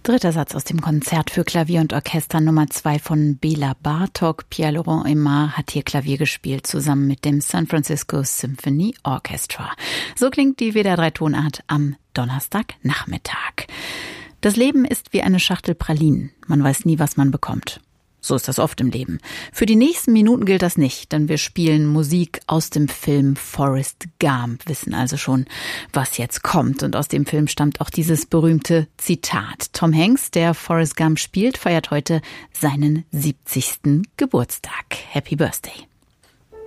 Dritter Satz aus dem Konzert für Klavier und Orchester Nummer 2 von Bela Bartok. Pierre-Laurent Aimard hat hier Klavier gespielt, zusammen mit dem San Francisco Symphony Orchestra. So klingt die WDR 3 Tonart am Donnerstagnachmittag. Das Leben ist wie eine Schachtel Pralinen. Man weiß nie, was man bekommt. So ist das oft im Leben. Für die nächsten Minuten gilt das nicht, denn wir spielen Musik aus dem Film Forrest Gump, wissen also schon, was jetzt kommt. Und aus dem Film stammt auch dieses berühmte Zitat. Tom Hanks, der Forrest Gump spielt, feiert heute seinen 70. Geburtstag. Happy Birthday.